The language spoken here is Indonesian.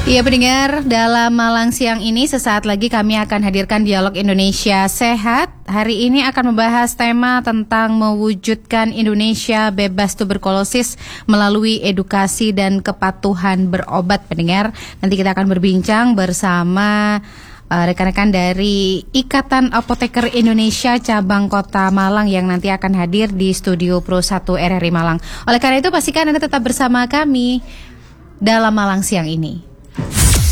Iya pendengar, dalam Malang Siang ini sesaat lagi kami akan hadirkan Dialog Indonesia Sehat. Hari ini akan membahas tema tentang mewujudkan Indonesia bebas tuberkulosis melalui edukasi dan kepatuhan berobat pendengar. Nanti kita akan berbincang bersama rekan-rekan dari Ikatan Apoteker Indonesia Cabang Kota Malang yang nanti akan hadir di Studio Pro 1 RRI Malang. Oleh karena itu pastikan Anda tetap bersama kami dalam Malang Siang ini.